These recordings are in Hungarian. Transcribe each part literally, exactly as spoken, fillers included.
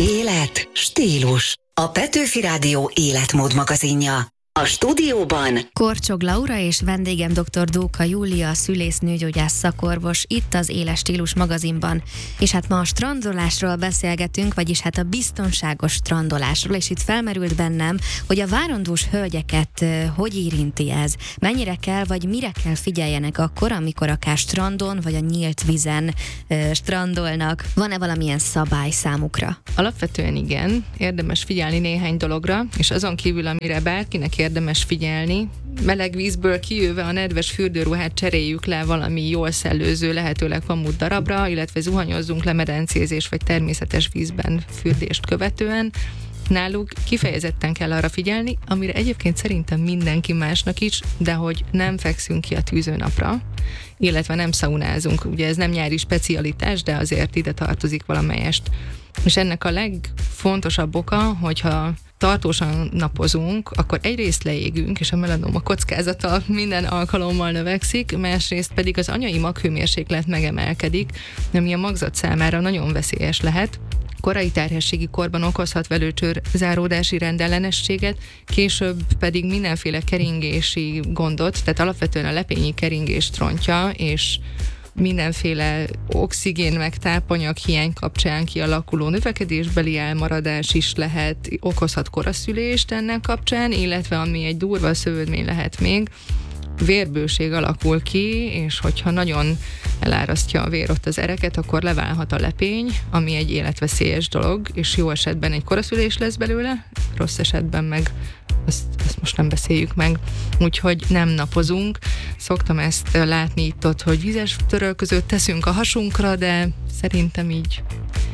Élet, stílus. A Petőfi Rádió életmód magazinja. A stúdióban Korcsog Laura és vendégem dr. Dóka Júlia, szülésznőgyógyász szakorvos itt az Éles Stílus magazinban. És hát ma a strandolásról beszélgetünk, vagyis hát a biztonságos strandolásról, és itt felmerült bennem, hogy a várandós hölgyeket uh, hogy érinti ez? Mennyire kell, vagy mire kell figyeljenek akkor, amikor akár strandon, vagy a nyílt vízen uh, strandolnak? Van-e valamilyen szabály számukra? Alapvetően igen, érdemes figyelni néhány dologra, és azon kívül, amire bárkinek érdemes figyelni, meleg vízből kijöve a nedves fürdőruhát cseréljük le valami jól szellőző, lehetőleg pamut darabra, illetve zuhanyozzunk le medencézés vagy természetes vízben fürdést követően. Náluk kifejezetten kell arra figyelni, amire egyébként szerintem mindenki másnak is, de hogy nem fekszünk ki a tűzőnapra, illetve nem szaunázunk. Ugye ez nem nyári specialitás, de azért ide tartozik valamelyest. És ennek a legfontosabb oka, hogyha tartósan napozunk, akkor egyrészt leégünk, és a melanoma kockázata minden alkalommal növekszik, másrészt pedig az anyai maghőmérséklet megemelkedik, ami a magzat számára nagyon veszélyes lehet. Korai terhességi korban okozhat velőcsőr záródási rendellenességet, később pedig mindenféle keringési gondot, tehát alapvetően a lepényi keringést rontja, és mindenféle oxigén meg tápanyag hiány kapcsán kialakuló növekedésbeli elmaradás is lehet, okozhat koraszülést ennek kapcsán, illetve ami egy durva szövődmény lehet még, vérbőség alakul ki, és hogyha nagyon elárasztja a vér ott az ereket, akkor leválhat a lepény, ami egy életveszélyes dolog, és jó esetben egy koraszülés lesz belőle, rossz esetben meg Ezt, ezt most nem beszéljük meg, úgyhogy nem napozunk. Szoktam ezt látni itt ott, hogy vizes törölközőt teszünk a hasunkra, de szerintem így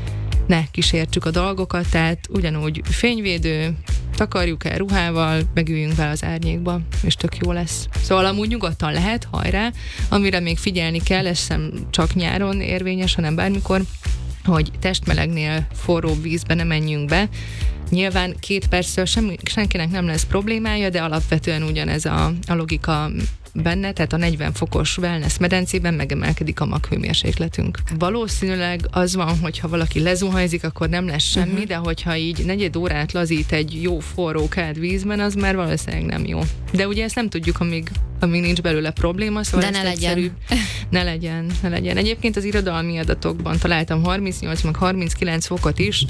ne kísértsük a dolgokat, tehát ugyanúgy fényvédő, takarjuk el ruhával, megüljünk be az árnyékba, és tök jó lesz. Szóval amúgy nyugodtan lehet, hajrá, amire még figyelni kell, ez sem csak nyáron érvényes, hanem bármikor, hogy testmelegnél forróbb vízbe ne menjünk be. Nyilván két perccel sem, senkinek nem lesz problémája, de alapvetően ugyanez a, a logika benne, tehát a negyven fokos wellness medencében megemelkedik a maghőmérsékletünk. Valószínűleg az van, hogyha valaki lezuhanyzik, akkor nem lesz semmi, uh-huh. de hogyha így negyed órát lazít egy jó forró kád vízben, az már valószínűleg nem jó. De ugye ezt nem tudjuk, amíg, amíg nincs belőle probléma, szóval de ne legyen. ne legyen. Ne legyen. Egyébként az irodalmi adatokban találtam harmincnyolc meg harminckilenc fokot is,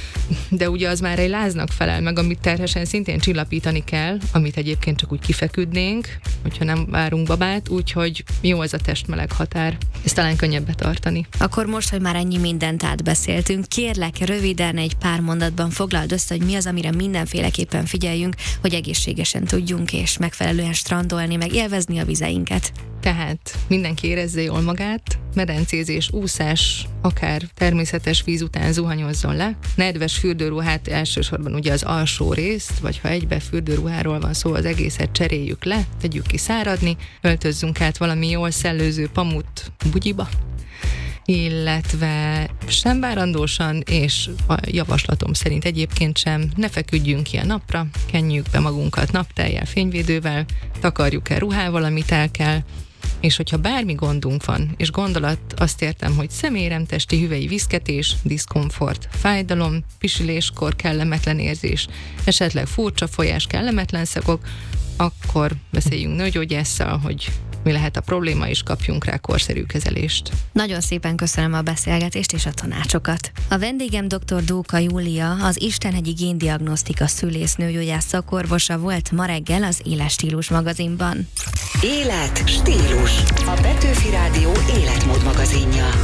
de ugye az már egy láznak felel meg, amit terhesen szintén csillapítani kell, amit egyébként csak úgy kifeküdnénk, hogyha nem várunk babát, úgyhogy jó ez a testmeleg határ. Ezt talán könnyebb betartani. Akkor most, hogy már ennyi mindent átbeszéltünk, kérlek röviden egy pár mondatban foglald össze, hogy mi az, amire mindenféleképpen figyeljünk, hogy egészségesen tudjunk és megfelelően strandolni, meg élvezni a vizeinket. Tehát mindenki érezze jól magát, medencézés, úszás, akár természetes víz után zuhanyozzon le. Nedves fürdőruhát elsősorban ugye az alsó részt, vagy ha egybe fürdőruháról van szó, az egészet cseréljük le, tegyük ki száradni, öltözzünk át valami jól szellőző pamut bugyiba, illetve sem várandósan, és a javaslatom szerint egyébként sem, ne feküdjünk ki a napra, kenjük be magunkat naptejjel, fényvédővel, takarjuk el ruhával, amit el kell, és hogyha bármi gondunk van, és gondolat, azt értem, hogy szeméremtesti hüvei viszketés, diszkomfort, fájdalom, pisiléskor kellemetlen érzés, esetleg furcsa folyás, kellemetlen szagok, akkor beszéljünk nőgyógyásszal, hogy mi lehet a probléma, és kapjunk rá korszerű kezelést. Nagyon szépen köszönöm a beszélgetést és a tanácsokat. A vendégem dr. Dóka Júlia, az Istenhegyi Géndiagnosztika szülésznőgyógyász szakorvosa volt ma reggel az Éles Stílus magazinban. Élet, stílus. A Petőfi Rádió életmód magazinja.